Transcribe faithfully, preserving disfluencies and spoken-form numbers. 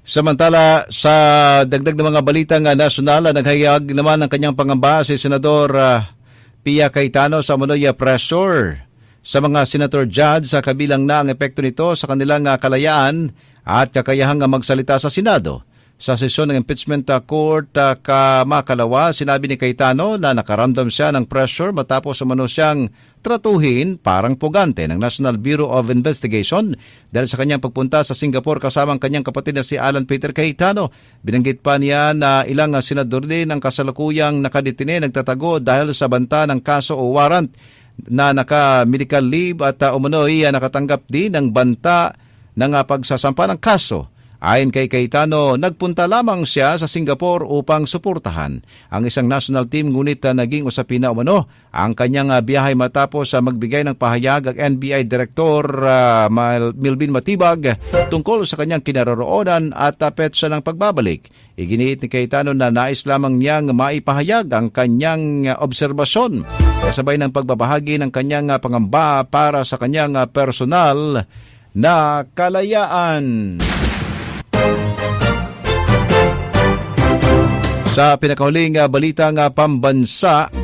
Samantala, sa dagdag ng mga balitang uh, nasyonal, uh, naghayag naman ng kanyang pangamba si Senador uh, Pia Cayetano sa umunoy uh, pressure sa mga senator judge sa kabilang na ang epekto nito sa kanilang uh, kalayaan at kakayahang uh, magsalita sa Senado. Sa sesyon ng impeachment uh, court uh, kamakalawa, sinabi ni Cayetano na nakaramdam siya ng pressure matapos umano siyang tratuhin parang pugante ng National Bureau of Investigation dahil sa kanyang pagpunta sa Singapore kasama ang kanyang kapatid na si Alan Peter Cayetano. Binanggit pa niya na ilang uh, senador din ang kasalukuyang nakadetine nagtatago dahil sa banta ng kaso o warrant na naka-medical leave at uh, umano'y uh, nakatanggap din ng banta ng uh, pagsasampa ng kaso. Ayon kay Cayetano, nagpunta lamang siya sa Singapore upang suportahan ang isang national team ngunit uh, naging usapin na umano ang kanyang uh, biyahe matapos uh, magbigay ng pahayag ang N B I Director uh, Milvin Matibag tungkol sa kanyang kinaroroonan at uh, petsa ng pagbabalik. Iginiit ni Cayetano na nais lamang niyang maipahayag ang kanyang uh, obserbasyon kasabay ng pagbabahagi ng kanyang uh, pangamba para sa kanyang uh, personal na kalayaan. Sa pinakahuling uh, balitang uh, pambansa,